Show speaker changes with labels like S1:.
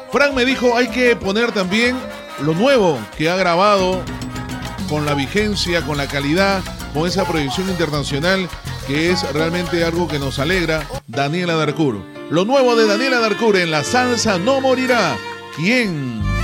S1: Frank me dijo, hay que poner también lo nuevo que ha grabado con la vigencia, con la calidad, con esa proyección internacional, que es realmente algo que nos alegra. Daniela Darcourt. Lo nuevo de Daniela Darcourt en La Salsa No Morirá. ¿Quién?